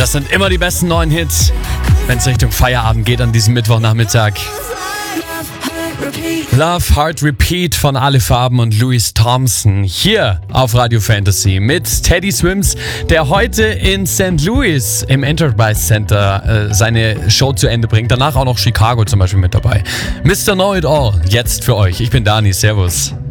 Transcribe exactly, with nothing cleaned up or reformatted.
Das sind immer die besten neuen Hits, wenn es Richtung Feierabend geht an diesem Mittwochnachmittag. Love, Heart, Repeat von Alle Farben und Louis Thompson hier auf Radio Fantasy mit Teddy Swims, der heute in Sankt Louis im Enterprise Center äh, seine Show zu Ende bringt. Danach auch noch Chicago zum Beispiel mit dabei. Mister Know It All, jetzt für euch. Ich bin Dani, servus.